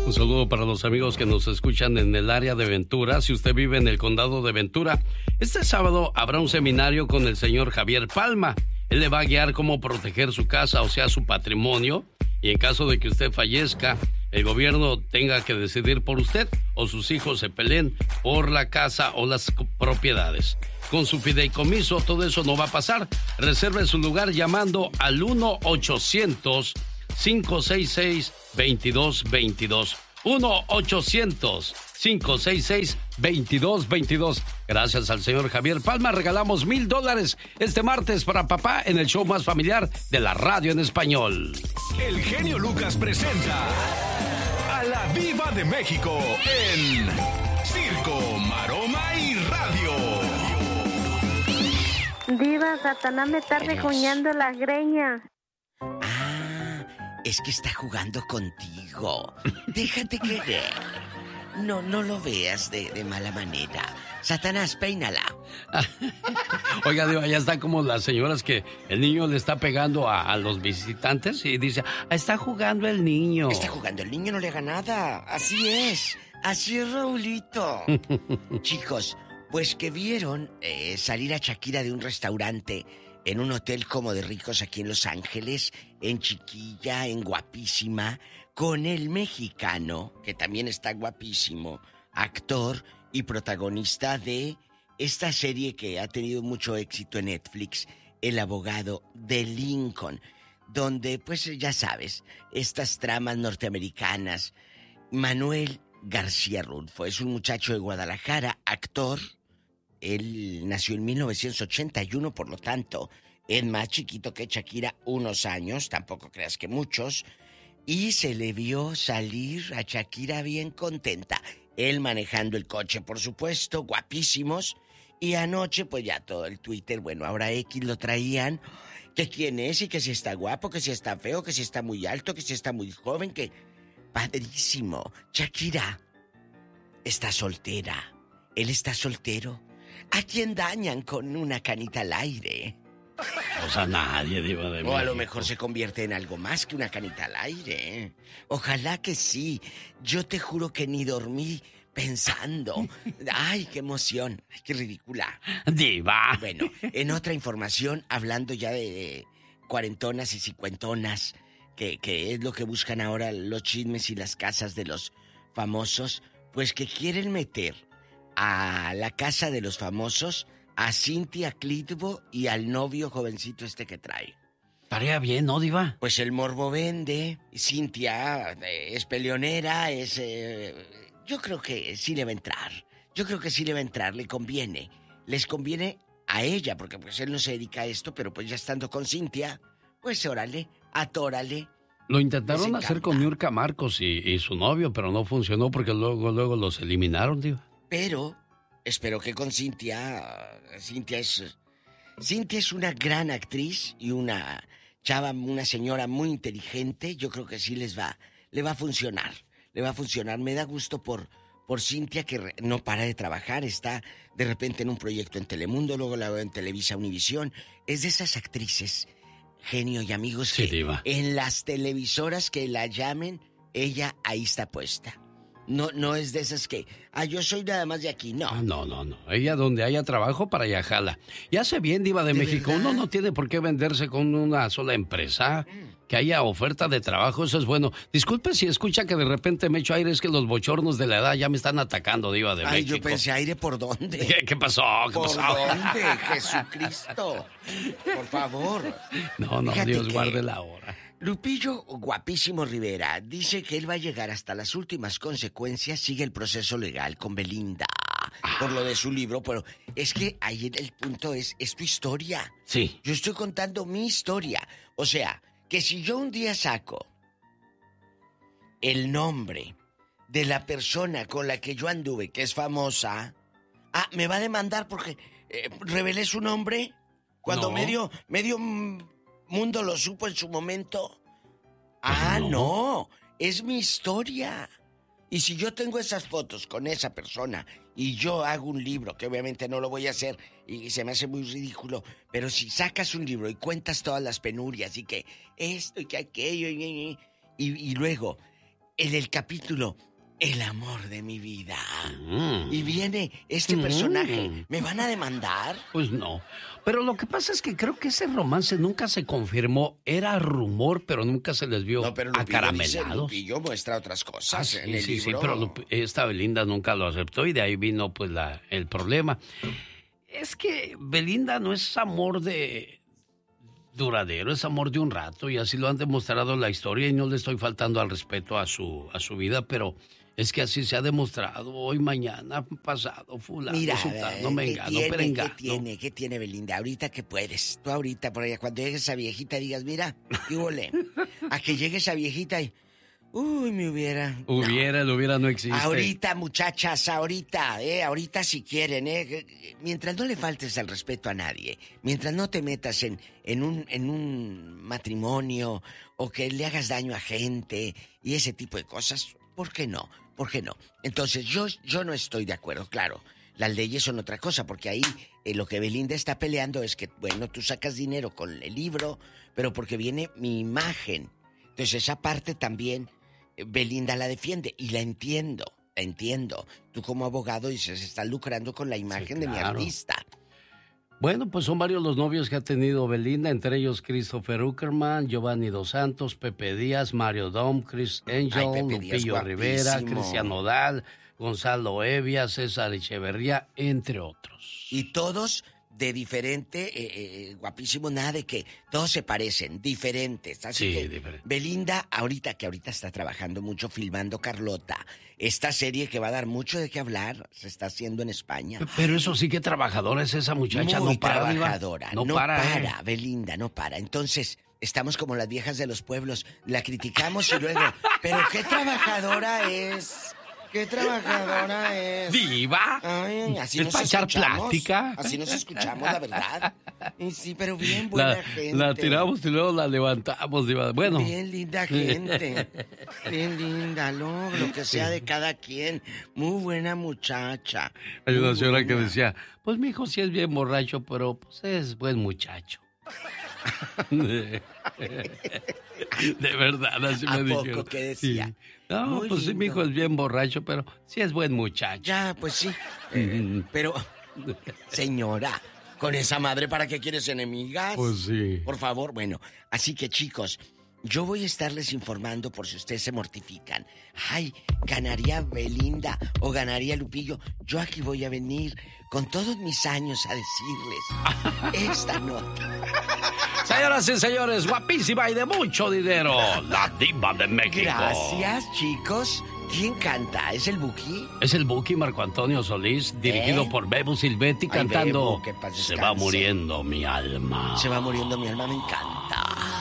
Un saludo para los amigos que nos escuchan en el área de Ventura. Si usted vive en el condado de Ventura, este sábado habrá un seminario con el señor Javier Palma. Él le va a guiar cómo proteger su casa, o sea, su patrimonio. Y en caso de que usted fallezca, el gobierno tenga que decidir por usted o sus hijos se peleen por la casa o las propiedades. Con su fideicomiso, todo eso no va a pasar. Reserve su lugar llamando al 1-800-566-2222. 1-800-566-2222. Gracias al señor Javier Palma, regalamos $1,000 este martes para papá en el show más familiar de la radio en español. El genio Lucas presenta a la Diva de México en Circo, Maroma y Radio. Diva, Satanás me está rejuñando las greñas. Es que está jugando contigo. Déjate querer. No lo veas de mala manera. Satanás, peínala. Oiga, Diva, ya está como las señoras que el niño le está pegando a los visitantes y dice, está jugando el niño. Está jugando el niño, no le haga nada. Así es. Así es, Raulito. Chicos, pues que vieron salir a Shakira de un restaurante en un hotel como de ricos aquí en Los Ángeles, en Chiquilla, en Guapísima, con el mexicano, que también está guapísimo, actor y protagonista de esta serie que ha tenido mucho éxito en Netflix, El abogado de Lincoln, donde, pues ya sabes, estas tramas norteamericanas. Manuel García Rulfo es un muchacho de Guadalajara, actor. Él nació en 1981, por lo tanto, es más chiquito que Shakira unos años, tampoco creas que muchos, y se le vio salir a Shakira bien contenta. Él manejando el coche, por supuesto, guapísimos, y anoche, pues ya todo el Twitter, bueno, ahora X lo traían, que quién es y que si está guapo, que si está feo, que si está muy alto, que si está muy joven, que... Padrísimo. Shakira está soltera, él está soltero. ¿A quién dañan con una canita al aire? O sea, nadie, Diva de México. O a lo mejor se convierte en algo más que una canita al aire. Ojalá que sí. Yo te juro que ni dormí pensando. Ay, qué emoción. Ay, qué ridícula. Diva. Bueno, en otra información, hablando ya de cuarentonas y cincuentonas, que es lo que buscan ahora los chismes y las casas de los famosos, pues que quieren meter a la casa de los famosos a Cynthia Clitbo y al novio jovencito este que trae. Estaría bien, ¿no, Diva? Pues el morbo vende. Cynthia es peleonera, yo creo que sí le va a entrar. Yo creo que sí le va a entrar, le conviene. Les conviene a ella, porque pues él no se dedica a esto, pero pues ya estando con Cynthia, pues órale, atórale. Lo intentaron hacer con Niurka Marcos y su novio, pero no funcionó porque luego los eliminaron, Diva. Pero espero que con Cynthia es una gran actriz y una chava, una señora muy inteligente. Yo creo que sí le va a funcionar. Le va a funcionar. Me da gusto por Cynthia, que no para de trabajar. Está de repente en un proyecto en Telemundo, luego la veo en Televisa Univisión. Es de esas actrices, genio y amigos, sí, que Diva, en las televisoras que la llamen, ella ahí está puesta. No es de esas que, yo soy nada más de aquí, no. No. Ella donde haya trabajo, para allá jala. Y hace bien, Diva de México. ¿Verdad? Uno no tiene por qué venderse con una sola empresa. Que haya oferta de trabajo, eso es bueno. Disculpe si escucha que de repente me echo aire, es que los bochornos de la edad ya me están atacando, Diva de México. Yo pensé, ¿aire por dónde? ¿Qué pasó? ¿Por dónde? Jesucristo. Por favor. No, Fíjate Dios que guarde la hora. Lupillo Guapísimo Rivera dice que él va a llegar hasta las últimas consecuencias, sigue el proceso legal con Belinda por lo de su libro, pero es que ahí el punto es tu historia. Sí. Yo estoy contando mi historia. O sea, que si yo un día saco el nombre de la persona con la que yo anduve, que es famosa, me va a demandar porque revelé su nombre cuando medio mundo lo supo en su momento. No, es mi historia. Y si yo tengo esas fotos con esa persona y yo hago un libro, que obviamente no lo voy a hacer y se me hace muy ridículo, pero si sacas un libro y cuentas todas las penurias y que esto y que aquello y luego en el capítulo El amor de mi vida. Y viene este personaje. ¿Me van a demandar? Pues no. Pero lo que pasa es que creo que ese romance nunca se confirmó. Era rumor, pero nunca se les vio acaramelados. Lupillo muestra otras cosas en el libro. Sí, pero esta Belinda nunca lo aceptó y de ahí vino pues el problema. Es que Belinda no es amor de duradero, es amor de un rato y así lo han demostrado la historia y no le estoy faltando al respeto a su vida, pero es que así se ha demostrado hoy, mañana, pasado, fulano, sultano, mengano, perengano. ¿Qué tiene Belinda? Ahorita que puedes, tú ahorita por allá, cuando llegue esa viejita digas, mira, ¿qué huele? A que llegue esa viejita y... Uy, me hubiera... El hubiera no existe. Ahorita, muchachas, ahorita si quieren, mientras no le faltes el respeto a nadie, mientras no te metas en un matrimonio o que le hagas daño a gente y ese tipo de cosas, ¿por qué no? ¿Por qué no? Entonces, yo no estoy de acuerdo, claro. Las leyes son otra cosa, porque ahí lo que Belinda está peleando es que, bueno, tú sacas dinero con el libro, pero porque viene mi imagen. Entonces, esa parte también... Belinda la defiende y la entiendo. Tú como abogado dices, estás lucrando con la imagen de mi artista. Bueno, pues son varios los novios que ha tenido Belinda, entre ellos Christopher Uckerman, Giovanni Dos Santos, Pepe Díaz, Mario Dom, Chris Angel, Lupillo Rivera, Cristian Nodal, Gonzalo Evia, César Echeverría, entre otros. Y todos de diferente, guapísimo, nada de que todos se parecen, diferentes. Así que diferente. Belinda, ahorita está trabajando mucho filmando Carlota, esta serie que va a dar mucho de qué hablar, se está haciendo en España. Pero eso sí que trabajadora es esa muchacha, muy no para. Trabajadora, no para, Belinda, no para. Entonces, estamos como las viejas de los pueblos, la criticamos y luego, pero qué trabajadora es... ¡Qué trabajadora es! ¡Diva! Ay, así es nos para echar plática. Así nos escuchamos, la verdad. Y sí, pero bien buena gente. La tiramos y luego la levantamos, Diva. Bueno. Bien linda gente. Bien linda, lo que sea de cada quien. Muy buena muchacha. Hay una señora que decía, pues mi hijo sí es bien borracho, pero pues es buen muchacho. De verdad, así me dijeron. ¿A poco qué decía? Sí. No, muy pues sí, mi hijo es bien borracho, pero sí es buen muchacho. Ya, pues sí. Pero, señora, con esa madre, ¿para qué quieres enemigas? Pues sí. Por favor, bueno, así que chicos, yo voy a estarles informando por si ustedes se mortifican. Ay, ganaría Belinda o ganaría Lupillo. Yo aquí voy a venir con todos mis años a decirles esta nota. Señoras y señores, guapísima y de mucho dinero, la Diva de México. Gracias, chicos. ¿Quién canta? ¿Es el Buki? Es el Buki Marco Antonio Solís, dirigido por Bebo Silvetti, cantando Bebo, Se va muriendo mi alma. Se va muriendo mi alma, me encanta.